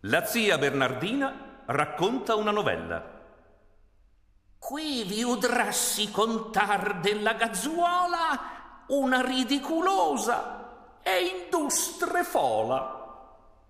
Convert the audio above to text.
La zia Bernardina racconta una novella. Qui vi udrassi contar della gazzuola una ridiculosa e industre fola.